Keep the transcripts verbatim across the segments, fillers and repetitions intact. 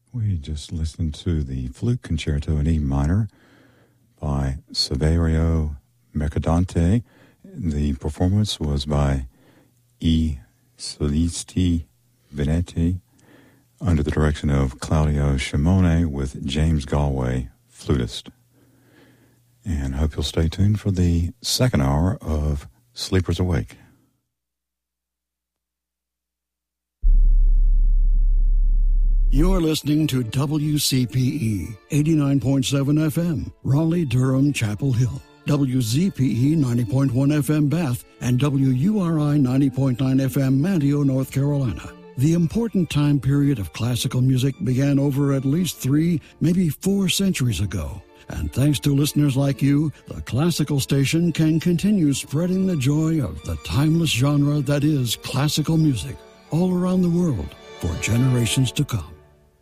We just listened to the Flute Concerto in E minor by Saverio Mercadante. The performance was by E. Solisti Venetti under the direction of Claudio Shimone with James Galway, flutist. And hope you'll stay tuned for the second hour of Sleepers Awake. You're listening to W C P E, eighty-nine point seven F M, Raleigh-Durham, Chapel Hill, W Z P E, ninety point one F M, Bath, and W U R I, ninety point nine F M, Manteo, North Carolina. The important time period of classical music began over at least three, maybe four centuries ago. And thanks to listeners like you, the classical station can continue spreading the joy of the timeless genre that is classical music all around the world for generations to come.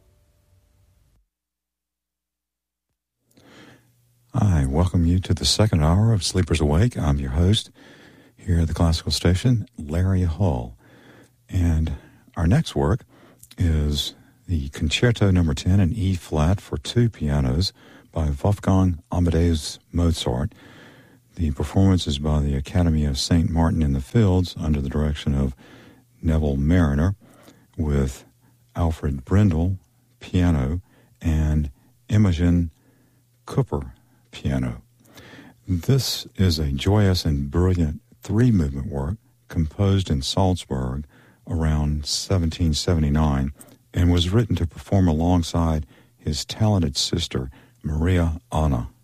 I welcome you to the second hour of Sleepers Awake. I'm your host here at the Classical Station, Larry Hall. And our next work is the Concerto Number ten in E-flat for two pianos by Wolfgang Amadeus Mozart. The performance is by the Academy of Saint Martin in the Fields under the direction of Neville Mariner with Alfred Brendel, piano, and Imogen Cooper, piano. This is a joyous and brilliant three-movement work composed in Salzburg around seventeen seventy-nine and was written to perform alongside his talented sister, Maria Anna.